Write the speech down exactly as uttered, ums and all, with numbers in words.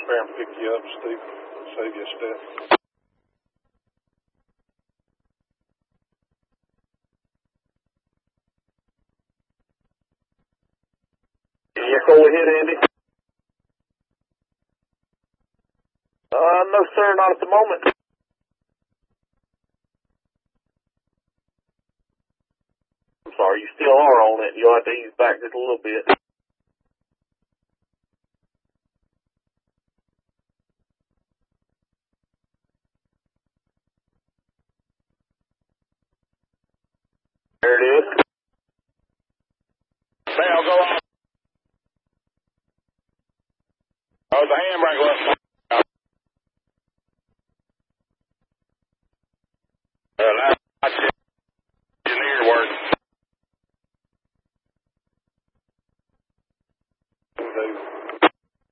up there and pick you up, Steve. Save you a step. Yeah, go ahead, Andy. Uh, no, sir, not at the moment. I'm sorry, you still are on it. You'll have to ease back just a little bit. There it is. Bell, go on. Oh, the handbrake left.